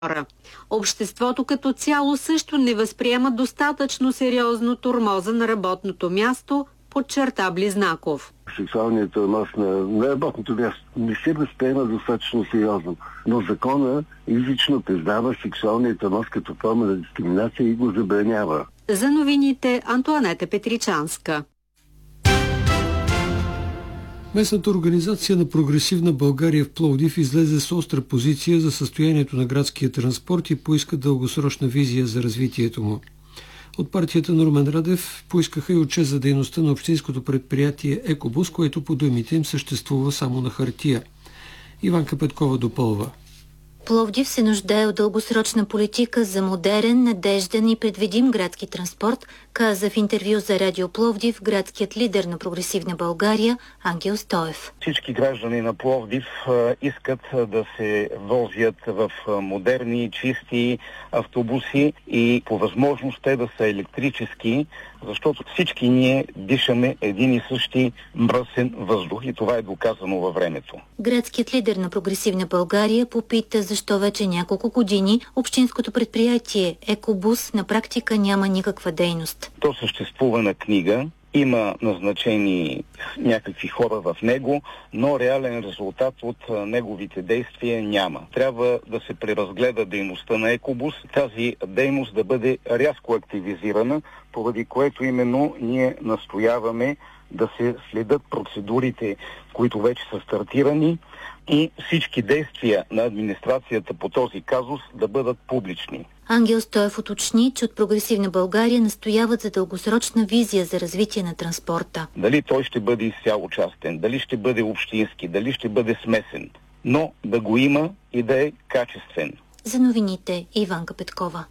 Обществото като цяло също не възприема достатъчно сериозно тормоза на работното място, подчерта Близнаков. Сексуалният тормоз на работното място не се възприема достатъчно сериозно, но закона изрично признава сексуалният тормоз като форма на дискриминация и го забранява. За новините Антоанета Петричанска. Местната организация на Прогресивна България в Пловдив излезе с остра позиция за състоянието на градския транспорт и поиска дългосрочна визия за развитието му. От партията на Румен Радев поискаха и отчет за дейността на общинското предприятие Екобус, което по думите им съществува само на хартия. Иванка Петкова допълва. Пловдив се нуждае от дългосрочна политика за модерен, надежден и предвидим градски транспорт, каза в интервю за Радио Пловдив градският лидер на Прогресивна България Ангел Стоев. Всички граждани на Пловдив искат да се возят в модерни, чисти автобуси и по възможност те да са електрически, защото всички ние дишаме един и същи мръсен въздух и това е доказано във времето. Градският лидер на Прогресивна България попита защо вече няколко години общинското предприятие Екобус на практика няма никаква дейност. То съществува на книга, има назначени някакви хора в него, но реален резултат от неговите действия няма. Трябва да се преразгледа дейността на Екобус, тази дейност да бъде рязко активизирана, поради което именно ние настояваме да се следят процедурите, които вече са стартирани и всички действия на администрацията по този казус да бъдат публични. Ангел Стоев уточни, че от Прогресивна България настояват за дългосрочна визия за развитие на транспорта. Дали той ще бъде изцяло частен, дали ще бъде общински, дали ще бъде смесен, но да го има и да е качествен. За новините Иванка Петкова.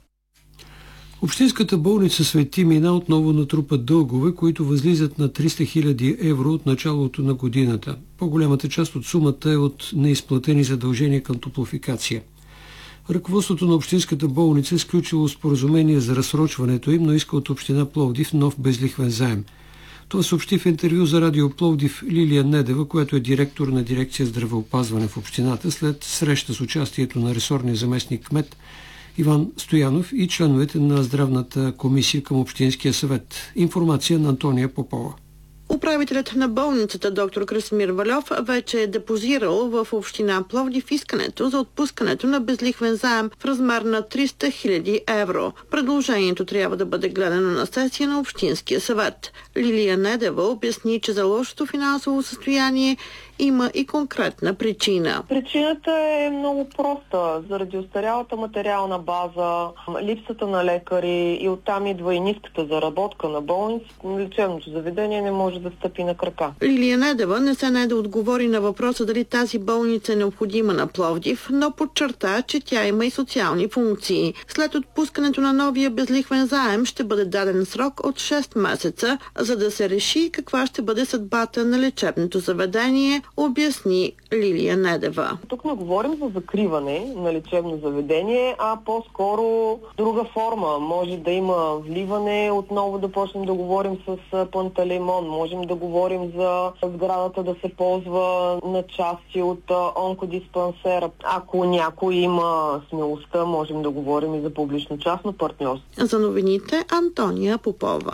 Общинската болница Свети Мина отново натрупа дългове, които възлизат на 300 000 евро от началото на годината. По-голямата част от сумата е от неизплатени задължения към Топлофикация. Ръководството на Общинската болница е сключило споразумение за разсрочването им, но иска от Община Пловдив нов безлихвен заем. Това съобщи в интервю за Радио Пловдив Лилия Недева, която е директор на дирекция здравеопазване в общината, след среща с участието на ресорния заместник кмет Иван Стоянов и членовете на здравната комисия към Общинския съвет. Информация на Антония Попова. Управителят на болницата доктор Красимир Вальов вече е депозирал в община Пловдив искането за отпускането на безлихвен заем в размер на 300 000 евро. Предложението трябва да бъде гледано на сесия на Общинския съвет. Лилия Недева обясни, че за лошото финансово състояние има и конкретна причина. Причината е много проста. Заради остарялата материална база, липсата на лекари и оттам идва и ниската заработка на болници, лечебното заведение не може да стъпи на крака. Лилия Недева не се да отговори на въпроса дали тази болница е необходима на Пловдив, но подчерта, че тя има и социални функции. След отпускането на новия безлихвен заем ще бъде даден срок от 6 месеца, за да се реши каква ще бъде съдбата на лечебното заведение, обясни Лилия Недева. Тук не говорим за закриване на лечебно заведение, а по-скоро друга форма. Може да има вливане, отново да почнем да говорим с Пантелеймон. Можем да говорим за сградата да се ползва на части от онкодиспансера. Ако някой има смелостта, можем да говорим и за публично-частно партньорство. За новините Антония Попова.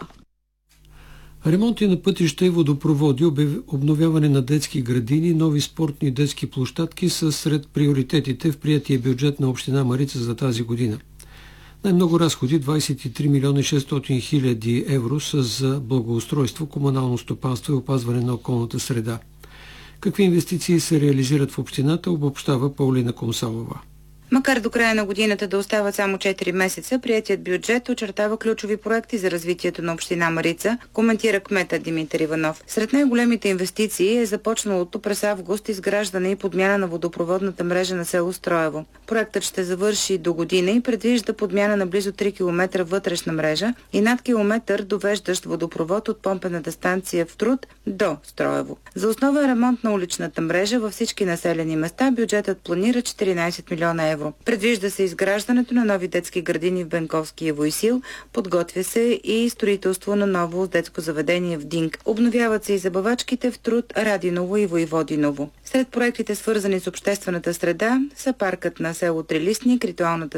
Ремонти на пътища и водопроводи, обновяване на детски градини, нови спортни детски площадки са сред приоритетите в приятия бюджет на община Марица за тази година. Най-много разходи, 23 милиона 600 хиляди евро, са за благоустройство, комунално стопанство и опазване на околната среда. Какви инвестиции се реализират в общината, обобщава Паулина Комсалова. Макар до края на годината да остават само 4 месеца, приетият бюджет очертава ключови проекти за развитието на община Марица, коментира кмета Димитър Иванов. Сред най-големите инвестиции е започналото през август изграждане и подмяна на водопроводната мрежа на село Строево. Проектът ще завърши до година и предвижда подмяна на близо 3 км вътрешна мрежа и над километър довеждащ водопровод от помпената станция в Труд до Строево. За основен ремонт на уличната мрежа във всички населени места бюджетът планира 14 милиона евро. евро. Предвижда се изграждането на нови детски градини в Бенковски и Войсил, подготвя се и строителство на ново детско заведение в Динг. Обновяват се и забавачките в Труд, Радиново и Войводиново. Сред проектите, свързани с обществената среда, са паркът на село Трилистник, ритуалната